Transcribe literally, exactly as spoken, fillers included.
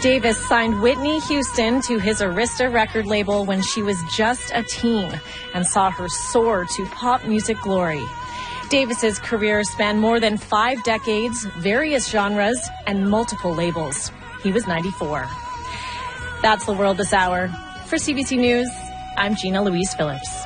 Davis signed Whitney Houston to his Arista record label when she was just a teen and saw her soar to pop music glory. Davis's career spanned more than five decades, various genres, and multiple labels. He was ninety-four. That's the world this hour. For C B C News, I'm Gina Louise Phillips.